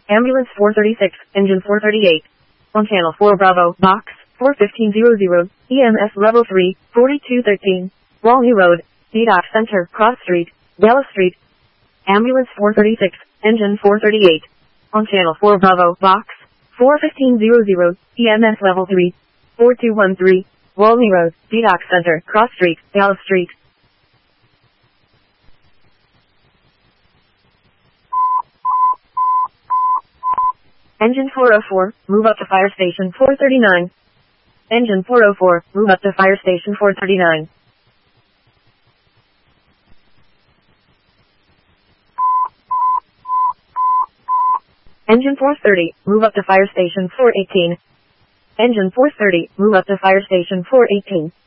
Ambulance 436, engine 438. On channel 4 Bravo, box 41500, EMS level 3, 4213, Walney Road, D-Dock Center, Cross Street, Dallas Street. Ambulance 436, engine 438. On channel 4 Bravo, box 41500, EMS level 3, 4213, Walney Road, D-Dock Center, Cross Street, Dallas Street. Engine 404, move up to Fire Station 439. Engine 404, move up to Fire Station 439. Engine 430, move up to Fire Station 418. Engine 430, move up to Fire Station 418.